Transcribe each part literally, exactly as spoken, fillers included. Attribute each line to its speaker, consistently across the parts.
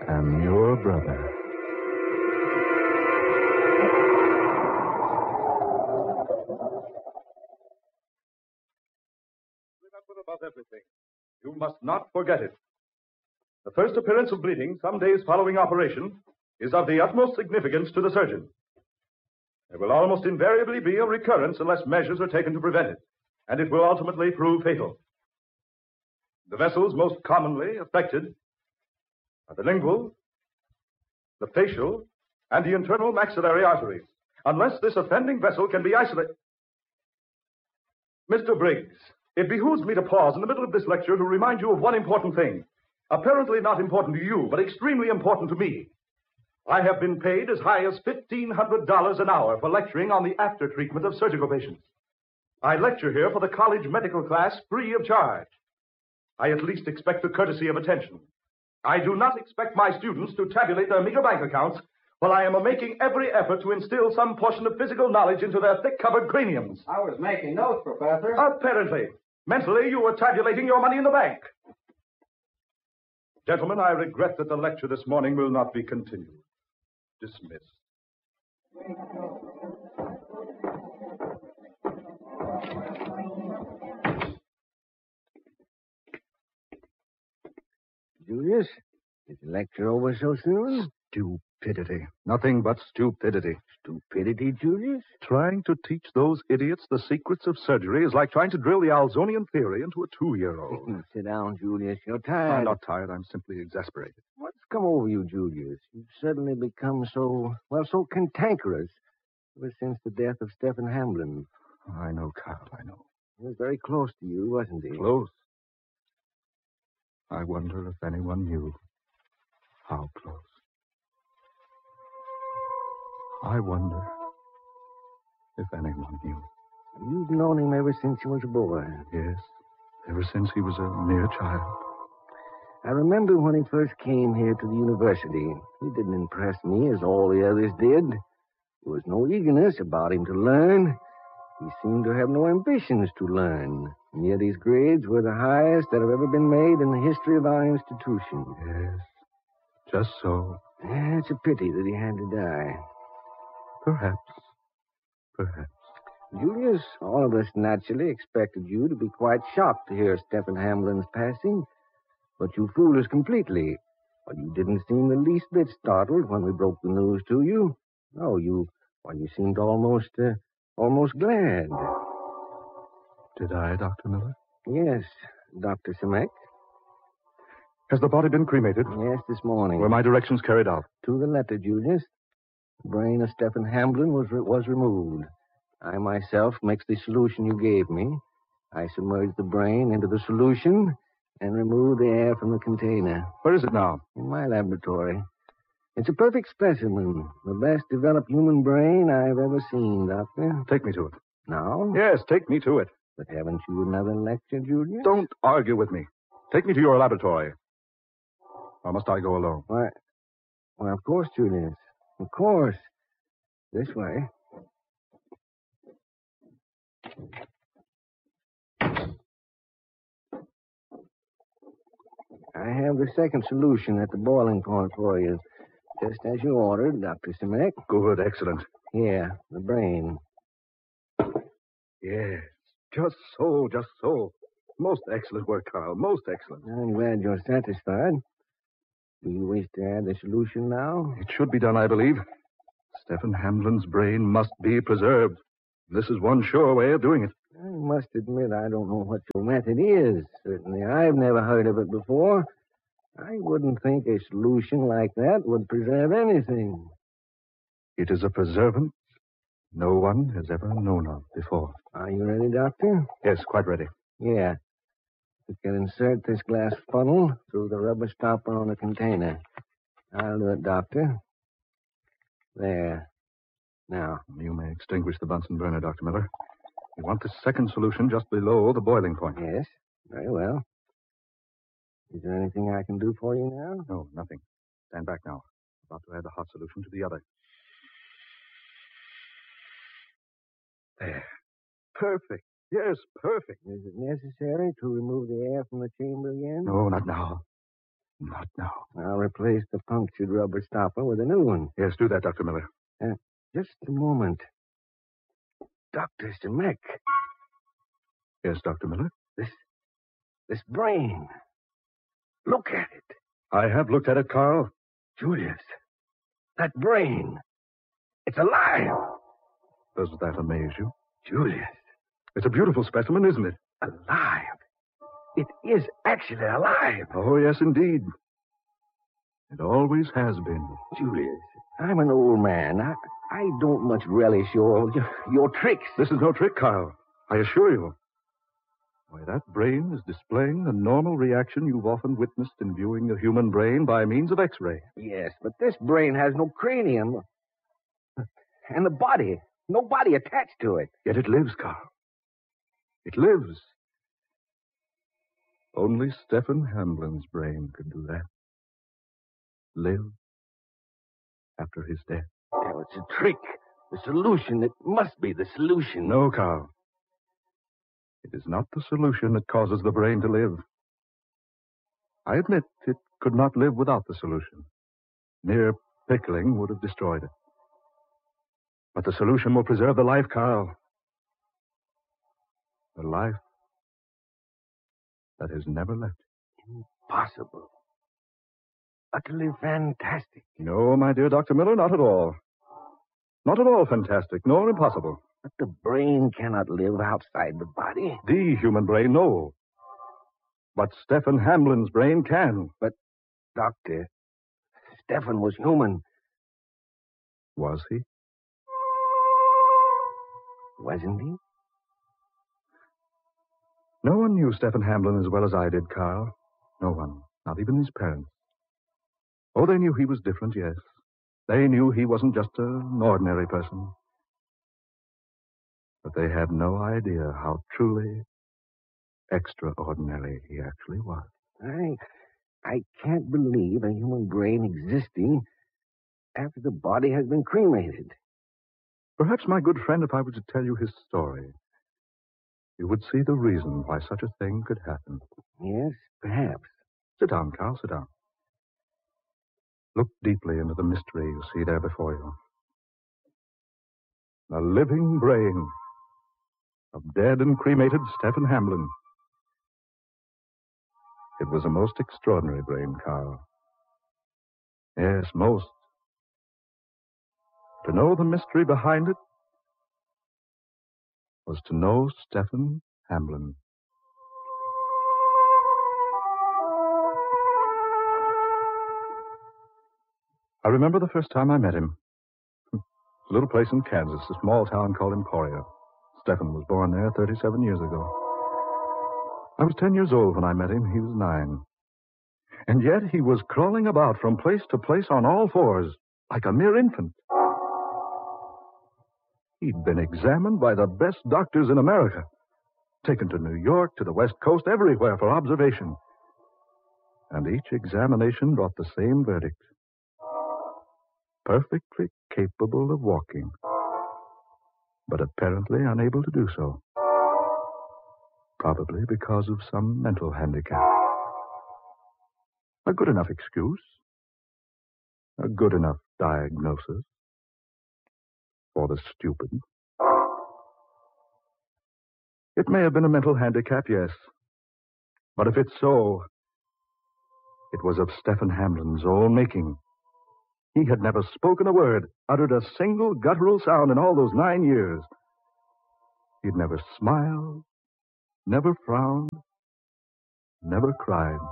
Speaker 1: am your brother.
Speaker 2: Remember above everything, you must not forget it. The first appearance of bleeding, some days following operation, is of the utmost significance to the surgeon. There will almost invariably be a recurrence unless measures are taken to prevent it, and it will ultimately prove fatal. The vessels most commonly affected are the lingual, the facial, and the internal maxillary arteries. Unless this offending vessel can be isolated... Mister Briggs, it behooves me to pause in the middle of this lecture to remind you of one important thing. Apparently not important to you, but extremely important to me. I have been paid as high as fifteen hundred dollars an hour for lecturing on the after-treatment of surgical patients. I lecture here for the college medical class free of charge. I at least expect the courtesy of attention. I do not expect my students to tabulate their meager bank accounts while I am making every effort to instill some portion of physical knowledge into their thick-covered craniums.
Speaker 3: I was making notes, Professor.
Speaker 2: Apparently. Mentally, you were tabulating your money in the bank. Gentlemen, I regret that the lecture this morning will not be continued. Dismissed.
Speaker 3: Julius, is the lecture over so soon?
Speaker 2: Stupidity. Nothing but stupidity.
Speaker 3: Stupidity, Julius?
Speaker 2: Trying to teach those idiots the secrets of surgery is like trying to drill the Alzonian theory into a two-year-old.
Speaker 3: Sit down, Julius. You're tired.
Speaker 2: I'm not tired. I'm simply exasperated.
Speaker 3: What's come over you, Julius? You've suddenly become so, well, so cantankerous ever since the death of Stephen Hamblin.
Speaker 2: I know, Carl, I know.
Speaker 3: He was very close to you, wasn't he?
Speaker 2: Close? I wonder if anyone knew how close. I wonder if anyone knew.
Speaker 3: You've known him ever since he was a boy.
Speaker 2: Yes, ever since he was a mere child.
Speaker 3: I remember when he first came here to the university. He didn't impress me as all the others did. There was no eagerness about him to learn. He seemed to have no ambitions to learn. And yet his grades were the highest that have ever been made in the history of our institution.
Speaker 2: Yes, just so.
Speaker 3: Yeah, it's a pity that he had to die.
Speaker 2: Perhaps. Perhaps.
Speaker 3: Julius, all of us naturally expected you to be quite shocked to hear Stephen Hamblin's passing. But you fooled us completely. Well, you didn't seem the least bit startled when we broke the news to you. No, you, well, you seemed almost, uh, almost glad.
Speaker 2: Did I, Doctor Miller?
Speaker 3: Yes, Doctor Simek.
Speaker 2: Has the body been cremated?
Speaker 3: Yes, this morning.
Speaker 2: Were my directions carried out?
Speaker 3: To the letter, Julius. The brain of Stephen Hamblin was re- was removed. I myself mixed the solution you gave me. I submerged the brain into the solution and removed the air from the container.
Speaker 2: Where is it now?
Speaker 3: In my laboratory. It's a perfect specimen. The best developed human brain I've ever seen, Doctor.
Speaker 2: Take me to it.
Speaker 3: Now?
Speaker 2: Yes, take me to it.
Speaker 3: But haven't you another lecture, Julius?
Speaker 2: Don't argue with me. Take me to your laboratory. Or must I go alone?
Speaker 3: Why, well, of course, Julius. Of course. This way. I have the second solution at the boiling point for you. Just as you ordered, Doctor Simek.
Speaker 2: Good, excellent.
Speaker 3: Here, the brain.
Speaker 2: Yes, just so, just so. Most excellent work, Carl. Most excellent.
Speaker 3: I'm glad you're satisfied. Do you wish to add the solution now?
Speaker 2: It should be done, I believe. Stephen Hamblin's brain must be preserved. This is one sure way of doing it.
Speaker 3: I must admit I don't know what your method is. Certainly, I've never heard of it before. I wouldn't think a solution like that would preserve anything.
Speaker 2: It is a preservant no one has ever known of before.
Speaker 3: Are you ready, Doctor?
Speaker 2: Yes, quite ready.
Speaker 3: Yeah. You can insert this glass funnel through the rubber stopper on the container. I'll do it, Doctor. There. Now.
Speaker 2: You may extinguish the Bunsen burner, Doctor Miller. You want the second solution just below the boiling point.
Speaker 3: Yes. Very well. Is there anything I can do for you now?
Speaker 2: No, nothing. Stand back now. About to add the hot solution to the other. There. Perfect. Yes, perfect.
Speaker 3: Is it necessary to remove the air from the chamber again?
Speaker 2: No, not now. Not now.
Speaker 3: I'll replace the punctured rubber stopper with a new one.
Speaker 2: Yes, do that, Doctor Miller.
Speaker 3: Uh, just a moment. Doctor Shemek.
Speaker 2: Yes, Doctor Miller?
Speaker 3: This, this brain. Look at it.
Speaker 2: I have looked at it, Carl.
Speaker 3: Julius, that brain. It's alive.
Speaker 2: Does that amaze you?
Speaker 3: Julius.
Speaker 2: It's a beautiful specimen, isn't it?
Speaker 3: Alive. It is actually alive.
Speaker 2: Oh, yes, indeed. It always has been.
Speaker 3: Julius, I'm an old man. I, I don't much relish your, your your tricks.
Speaker 2: This is no trick, Carl. I assure you. Why, that brain is displaying the normal reaction you've often witnessed in viewing a human brain by means of X-ray.
Speaker 3: Yes, but this brain has no cranium. And the body. No body attached to it.
Speaker 2: Yet it lives, Carl. It lives. Only Stephen Hamblin's brain could do that. Live after his death.
Speaker 3: Oh, it's a trick. The solution. It must be the solution.
Speaker 2: No, Carl. It is not the solution that causes the brain to live. I admit it could not live without the solution. Mere pickling would have destroyed it. But the solution will preserve the life, Carl. The life that has never left it.
Speaker 3: Impossible. Utterly fantastic.
Speaker 2: No, my dear Doctor Miller, not at all. Not at all fantastic, nor impossible.
Speaker 3: But the brain cannot live outside the body.
Speaker 2: The human brain, no. But Stephen Hamblin's brain can.
Speaker 3: But, Doctor, Stephen was human.
Speaker 2: Was he?
Speaker 3: Wasn't he?
Speaker 2: No one knew Stephen Hamblin as well as I did, Carl. No one. Not even his parents. Oh, they knew he was different, yes. They knew he wasn't just an ordinary person. But they had no idea how truly extraordinary he actually was.
Speaker 3: I, I can't believe a human brain existing after the body has been cremated.
Speaker 2: Perhaps, my good friend, if I were to tell you his story, you would see the reason why such a thing could happen.
Speaker 3: Yes, perhaps.
Speaker 2: Sit down, Carl, sit down. Look deeply into the mystery you see there before you. The living brain of dead and cremated Stephen Hamblin. It was a most extraordinary brain, Carl. Yes, most. To know the mystery behind it was to know Stephen Hamblin. I remember the first time I met him. A little place in Kansas, a small town called Emporia. Stephen was born there thirty-seven years ago. I was ten years old when I met him. He was nine. And yet he was crawling about from place to place on all fours, like a mere infant. He'd been examined by the best doctors in America, taken to New York, to the West Coast, everywhere for observation. And each examination brought the same verdict. Perfectly capable of walking, but apparently unable to do so. Probably because of some mental handicap. A good enough excuse. A good enough diagnosis. For the stupid. It may have been a mental handicap, yes. But if it's so, it was of Stephen Hamblin's own making. He had never spoken a word, uttered a single guttural sound in all those nine years. He'd never smiled, never frowned, never cried.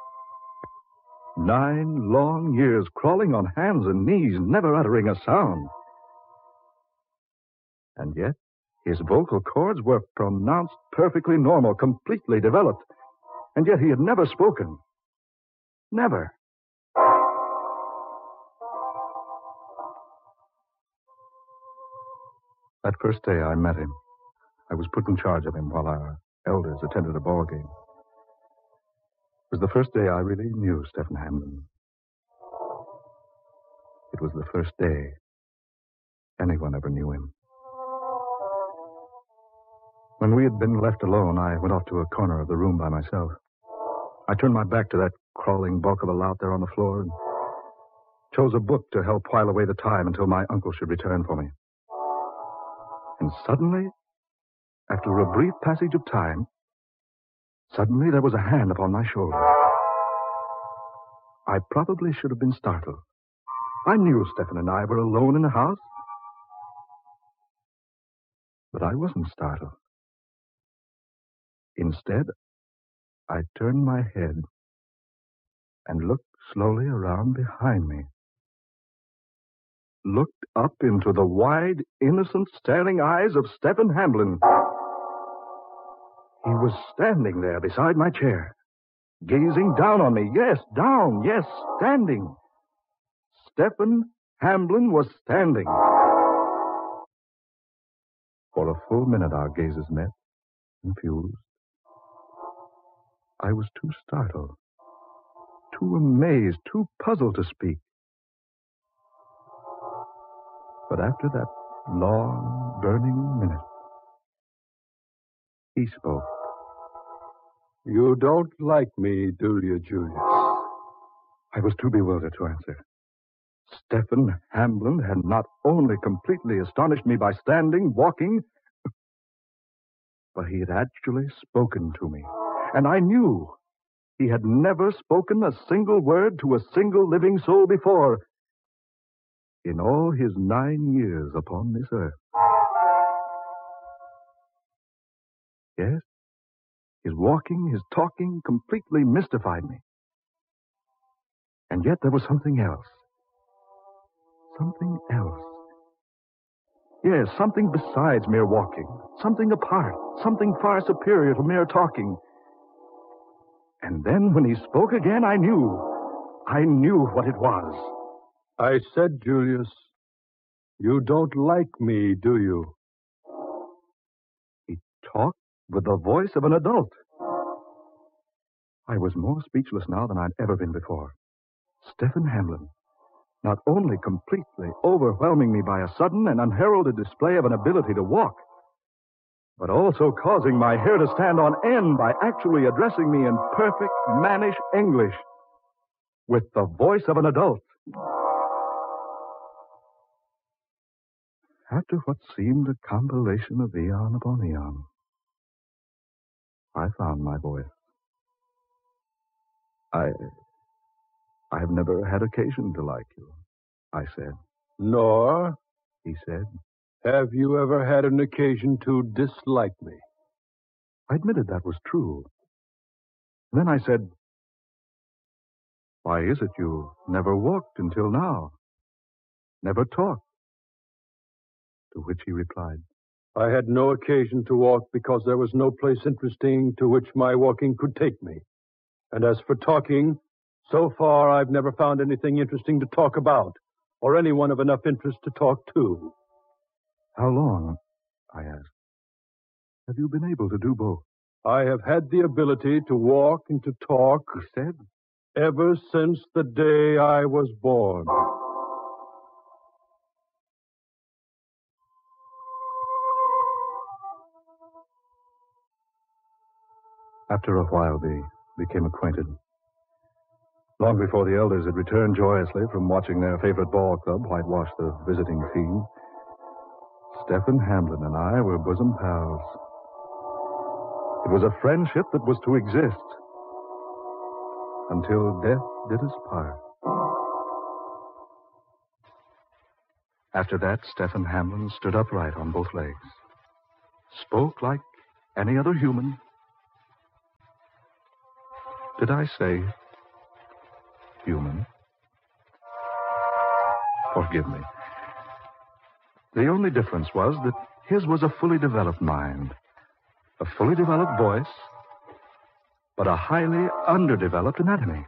Speaker 2: Nine long years crawling on hands and knees, never uttering a sound. And yet, his vocal cords were pronounced perfectly normal, completely developed. And yet he had never spoken. Never. That first day I met him, I was put in charge of him while our elders attended a ball game. It was the first day I really knew Stephen Hamblin. It was the first day anyone ever knew him. When we had been left alone, I went off to a corner of the room by myself. I turned my back to that crawling bulk of a lout there on the floor and chose a book to help while away the time until my uncle should return for me. And suddenly, after a brief passage of time, suddenly there was a hand upon my shoulder. I probably should have been startled. I knew Stephen and I were alone in the house. But I wasn't startled. Instead, I turned my head and looked slowly around behind me. Looked up into the wide, innocent, staring eyes of Stephen Hamblin. He was standing there beside my chair, gazing down on me. Yes, down, yes, standing. Stephen Hamblin was standing. For a full minute our gazes met, confused. I was too startled, too amazed, too puzzled to speak. But after that long, burning minute, he spoke.
Speaker 1: You don't like me, do you, Julius?
Speaker 2: I was too bewildered to answer. Stephen Hamblin had not only completely astonished me by standing, walking, but he had actually spoken to me. And I knew he had never spoken a single word to a single living soul before in all his nine years upon this earth. Yes, his walking, his talking completely mystified me. And yet there was something else. Something else. Yes, something besides mere walking. Something apart. Something far superior to mere talking. And then when he spoke again, I knew. I knew what it was.
Speaker 1: I said, Julius, you don't like me, do you?
Speaker 2: He talked with the voice of an adult. I was more speechless now than I'd ever been before. Stephen Hamblin, not only completely overwhelming me by a sudden and unheralded display of an ability to walk, but also causing my hair to stand on end by actually addressing me in perfect mannish English with the voice of an adult. After what seemed a compilation of eon upon eon, I found my voice. I... I have never had occasion to like you, I said.
Speaker 1: Nor,
Speaker 2: he said,
Speaker 1: have you ever had an occasion to dislike me?
Speaker 2: I admitted that was true. Then I said, why is it you never walked until now? Never talked? To which he replied,
Speaker 1: I had no occasion to walk because there was no place interesting to which my walking could take me. And as for talking, so far I've never found anything interesting to talk about, or anyone of enough interest to talk to.
Speaker 2: How long, I asked, have you been able to do both?
Speaker 1: I have had the ability to walk and to talk,
Speaker 2: he said,
Speaker 1: ever since the day I was born.
Speaker 2: After a while, we became acquainted. Long before the elders had returned joyously from watching their favorite ball club whitewash the visiting team, Stephen Hamblin and I were bosom pals. It was a friendship that was to exist until death did us part. After that, Stephen Hamblin stood upright on both legs, spoke like any other human. Did I say human? Forgive me. The only difference was that his was a fully developed mind, a fully developed voice, but a highly underdeveloped anatomy.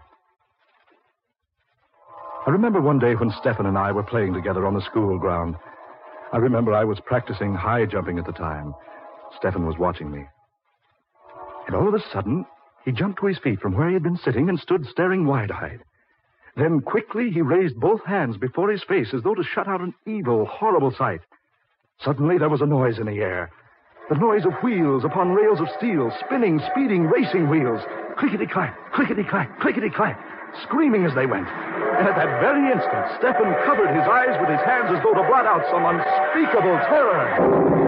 Speaker 2: I remember one day when Stephen and I were playing together on the school ground. I remember I was practicing high jumping at the time. Stephen was watching me. And all of a sudden, he jumped to his feet from where he had been sitting and stood staring wide-eyed. Then quickly he raised both hands before his face as though to shut out an evil, horrible sight. Suddenly there was a noise in the air. The noise of wheels upon rails of steel, spinning, speeding, racing wheels. clickety-clack, clickety-clack, clickety-clack, screaming as they went. And at that very instant, Stephen covered his eyes with his hands as though to blot out some unspeakable terror.